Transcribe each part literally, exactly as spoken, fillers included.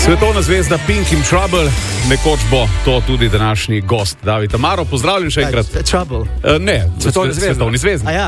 Svetovna zvezda Pink in Trouble, nekoč bo to tudi današnji gost David Amaro. Pozdravljen še enkrat. Trouble? Uh, ne, Svetovna zvezda. Svetovni zvezda. A ja,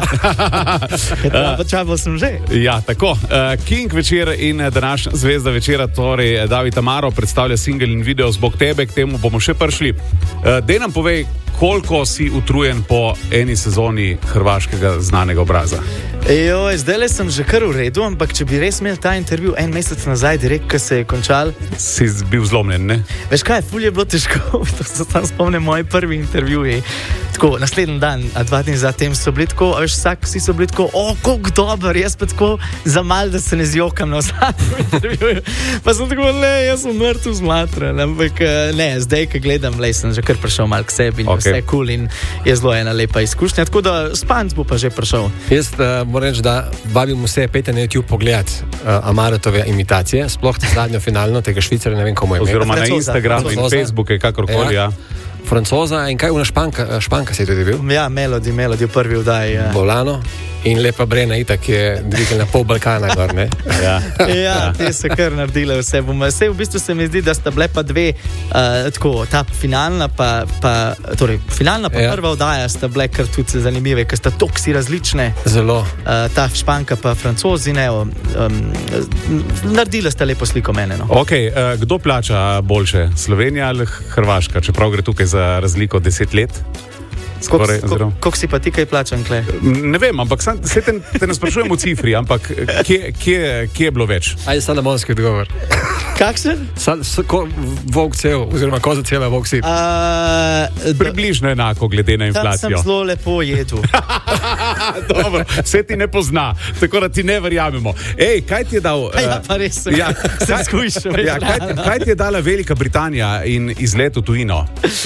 uh, Trouble sem že. Ja, tako. Uh, King večer in današnja zvezda večera, torej David Amaro predstavlja single in video Zbog tebe, k temu bomo še prišli. Uh, dej nam povej, koliko si utrujen po eni sezoni hrvaškega znanega obraza? Joj, zdaj le sem že kar v redu, ampak če bi res imel ta intervju en mesec nazaj, direkt, ko se je končal. Si bil zlomljen, ne? Veš kaj, ful je bilo težko, to se tam spomnim moji prvi intervjuji. Tako, naslednji dan, a dva dni zatem so bili tako, a veš, vsak, vsi so bili tako, o, koliko dober, jaz pa tako za mal, da se ne zjokam na vsakem intervjuju. Pa sem tako, ne, jaz sem mrtev zmatran, ampak ne, zdaj, ko gledam, le, sem že kar prišel mal k sebi in okay. Vse cool in je zelo ena lepa izkušnja, tako da spanc bo pa že prišel. Jaz uh, moram reči, da vabim vse pete na YouTube pogledat uh, Amarotove imitacije, sploh zadnjo finalno tega Švicarja, ne vem komu je imel. Oziroma na Instagramu in Facebooku, kakorkoli, ja. Francoza in kaj, una španka, španka se je tudi bil? Ja, Melody, Melody v prvi vdaji. Ja. Bolano in Lepa Brena itak je dvigal na pol Balkana gor, ne? Ja, ja, te so kar naredile vse. Vse v bistvu se mi zdi, da sta bile pa dve, uh, tako, ta finalna pa, pa torej, finalna pa ja. Prva vdaja sta bile kar tudi zanimive, ker sta toksi različne. Zelo. Uh, ta španka pa Francozi, ne, um, naredile sta lepo sliko mene, no. Ok, uh, kdo plača boljše, Slovenija ali Hrvaška, čeprav gre tukaj za razliko deset let? Koliko si pa ti kaj plačan, Kle? Ne vem, ampak sam, se te, te ne sprašujem v cifri, ampak kje, kje, kje je bilo več? Ajde, salamonski odgovor. Kakšen? Volk cel, oziroma koza cela volk sit. Uh, Približno enako, glede na inflacijo. Tam sem zelo lepo jedel. Dobro, vse ti ne pozna, tako da ti ne verjamemo. Ej, kaj ti je dal... Uh, ja, pa res sem, ja, sem skušal. Ja, kaj, kaj ti je dala Velika Britanija in izlet v tujino?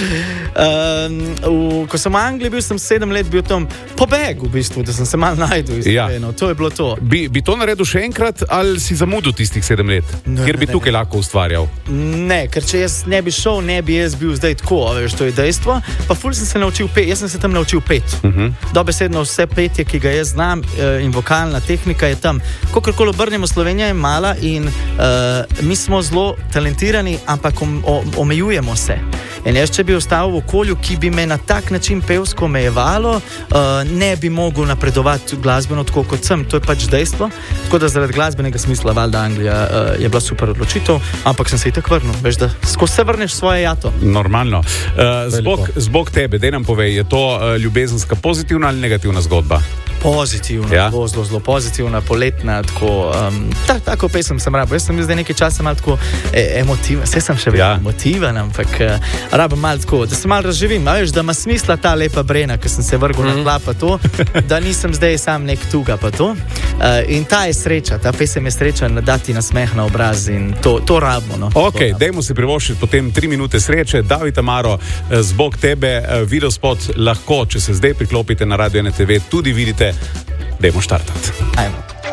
Um, v, ko sem v Angliji bil, sem sedem let bil tam pobeg, v bistvu, da sem se mal najdel. Ja. To je bilo to. Bi, bi to naredil še enkrat, ali si zamudil tistih sedem let? Ne, kjer bi ne, tukaj ne. Lahko ustvarjal? Ne, ker če jaz ne bi šel, ne bi jaz bil zdaj tako, veš, to je dejstvo. Pa ful sem se naučil pet, jaz sem se tam naučil pet. Uh-huh. Dobesedno vse petje, ki ga jaz znam, in vokalna tehnika je tam. Kakorkoli obrnemo, Slovenija je mala in uh, mi smo zelo talentirani, ampak om, om, omejujemo se. In jaz, če bi ostal v okolju, ki bi me na tak način pevsko omejevalo, uh, ne bi mogel napredovati glasbeno tako kot sem. To je pač dejstvo. Tako da zaradi glasbenega smisla valjda Anglija uh, je bila super odločitev, ampak sem se itak vrnil. Veš, da skozi se vrneš svoje jato. Normalno. Uh, zbog, zbog tebe, dej nam povej, je to uh, ljubezenska pozitivna ali negativna zgodba? Pozitivna, ja? zelo, zelo, zelo pozitivna, poletna, tako, um, ta, tako pesem sem rabo. Jaz sem bil zdaj nekaj časa malo tako e, emotiven, vse sem še vedno ja. Emotiven, ampak uh, rabim malo tako, da se malo razživim, a veš, da ima smisla ta Lepa Brena, ker sem se vrgel mm. na tla pa to, da nisem zdaj sam nek tuga pa to. Uh, in ta je sreča, ta pesem je sreča, dati nasmeh na obraz in to, to rabimo. No, ok, dajmo si privoščiti potem tri minute sreče. David Amaro, zbog tebe, videospot lahko, če se zdaj priklopite na Radio ena te ve, tudi vidite. Dajmo štartati. Ajmo.